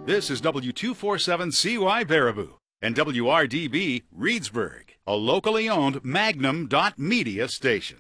This is W247CY Baraboo and WRDB Reedsburg, a locally owned Magnum.media station.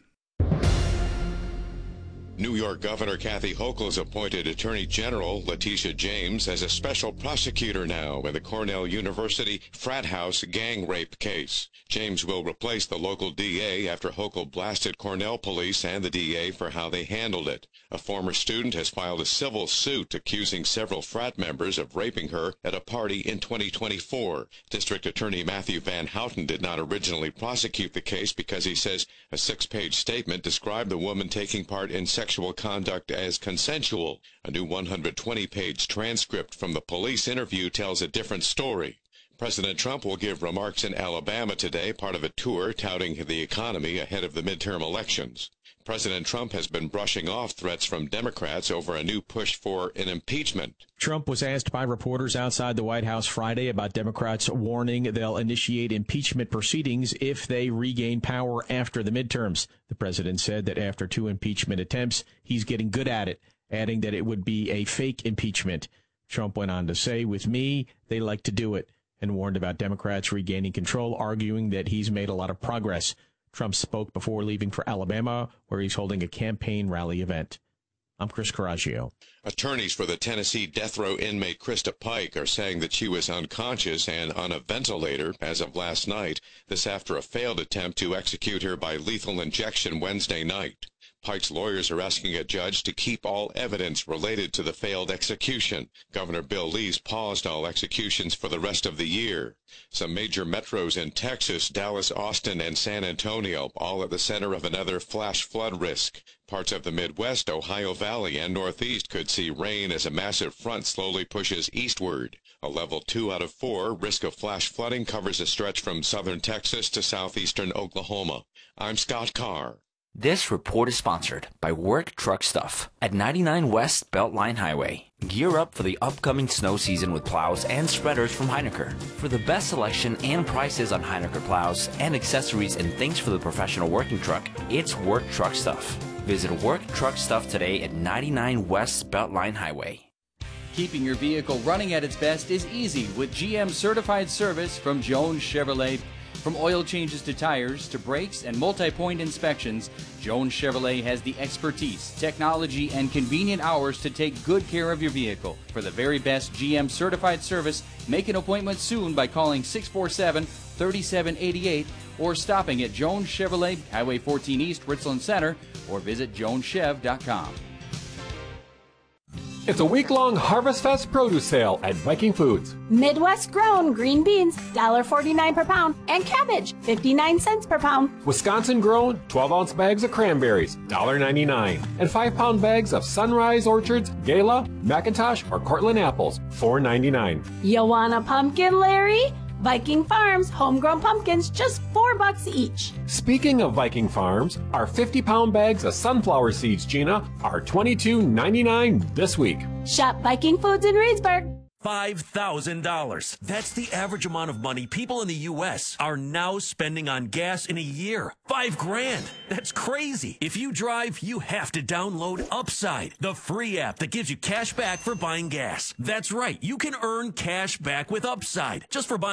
New York Governor Kathy Hochul's appointed Attorney General Letitia James as a special prosecutor now in the Cornell University frat house gang rape case. James will replace the local DA after Hochul blasted Cornell police and the DA for how they handled it. A former student has filed a civil suit accusing several frat members of raping her at a party in 2024. District Attorney Matthew Van Houten did not originally prosecute the case because he says a 6-page statement described the woman taking part in sexual conduct as consensual. A new 120-page transcript from the police interview tells a different story. President Trump will give remarks in Alabama today, part of a tour touting the economy ahead of the midterm elections. President Trump has been brushing off threats from Democrats over a new push for an impeachment. Trump was asked by reporters outside the White House Friday about Democrats warning they'll initiate impeachment proceedings if they regain power after the midterms. The president said that after 2 impeachment attempts, he's getting good at it, adding that it would be a fake impeachment. Trump went on to say, with me, they like to do it, and warned about Democrats regaining control, arguing that he's made a lot of progress. Trump spoke before leaving for Alabama, where he's holding a campaign rally event. I'm Chris Coraggio. Attorneys for the Tennessee death row inmate Krista Pike are saying that she was unconscious and on a ventilator as of last night, this after a failed attempt to execute her by lethal injection Wednesday night. Pike's lawyers are asking a judge to keep all evidence related to the failed execution. Governor Bill Lee's paused all executions for the rest of the year. Some major metros in Texas, Dallas, Austin, and San Antonio, all at the center of another flash flood risk. Parts of the Midwest, Ohio Valley, and Northeast could see rain as a massive front slowly pushes eastward. A level 2 out of 4 risk of flash flooding covers a stretch from southern Texas to southeastern Oklahoma. I'm Scott Carr. This report is sponsored by Work Truck Stuff at 99 West Beltline Highway. Gear up for the upcoming snow season with plows and spreaders from Heinecker. For the best selection and prices on Heinecker plows and accessories and things for the professional working truck, it's Work Truck Stuff. Visit Work Truck Stuff today at 99 West Beltline Highway. Keeping your vehicle running at its best is easy with GM certified service from Jones Chevrolet. From oil changes to tires to brakes and multi-point inspections, Jones Chevrolet has the expertise, technology, and convenient hours to take good care of your vehicle. For the very best GM certified service, make an appointment soon by calling 647-3788 or stopping at Jones Chevrolet, Highway 14 East, Richland Center, or visit joneschev.com. It's a week-long Harvest Fest produce sale at Viking Foods. Midwest grown green beans, $1.49 per pound, and cabbage, 59 cents per pound. Wisconsin grown 12-ounce bags of cranberries, $1.99, and 5-pound bags of Sunrise Orchards, Gala, McIntosh, or Cortland apples, $4.99. You want a pumpkin, Larry? Viking Farms homegrown pumpkins, just $4 each. Speaking of Viking Farms, our 50-pound bags of sunflower seeds, Gina, are $22.99 this week. Shop Viking Foods in Reedsburg. $5,000. That's the average amount of money people in the U.S. are now spending on gas in a year. $5,000. That's crazy. If you drive, you have to download Upside, the free app that gives you cash back for buying gas. That's right. You can earn cash back with Upside just for buying